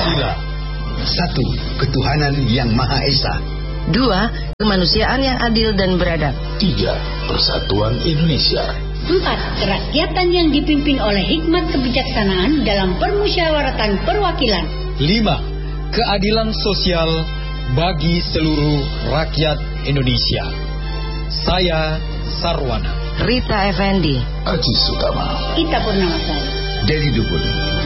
Pancasila. 1. Ketuhanan yang Maha Esa. 2. Kemanusiaan yang adil dan beradab. 3. Persatuan Indonesia. 4. Kerakyatan yang dipimpin oleh hikmat kebijaksanaan dalam permusyawaratan perwakilan. 5. Keadilan sosial bagi seluruh rakyat Indonesia. Saya Sarwana. Rita Effendi. Aji Sutama. Ita Purnamasari. Dedi Dukun.